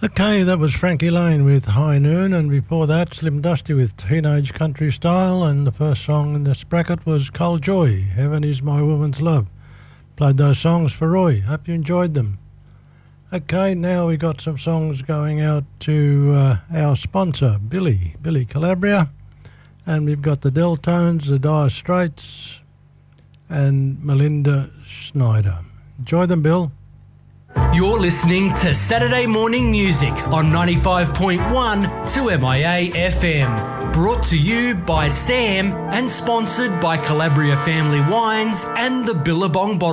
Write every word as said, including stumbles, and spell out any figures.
Okay, that was Frankie Lane with High Noon, and before that Slim Dusty with Teenage Country Style, and the first song in this bracket was Cole Joy, Heaven Is My Woman's Love. Played those songs for Roy. Hope you enjoyed them. Okay, now we got some songs going out to uh, our sponsor, Billy, Billy Calabria, and we've got the Deltones, the Dire Straits, and Melinda Schneider. Enjoy them, Bill. You're listening to Saturday Morning Music on ninety-five point one to M I A F M. Brought to you by Sam and sponsored by Calabria Family Wines and the Billabong Bottle